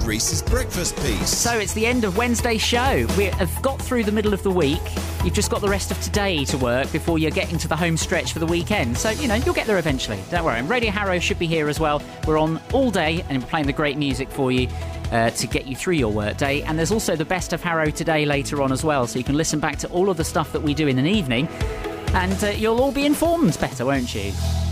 Reese's breakfast piece. So it's the end of Wednesday's show. We have got through the middle of the week. You've just got the rest of today to work before you're getting to the home stretch for the weekend. So, you'll get there eventually. Don't worry. And Radio Harrow should be here as well. We're on all day and we're playing the great music for you to get you through your work day. And there's also the best of Harrow today later on as well. So you can listen back to all of the stuff that we do in an evening and you'll all be informed better, won't you?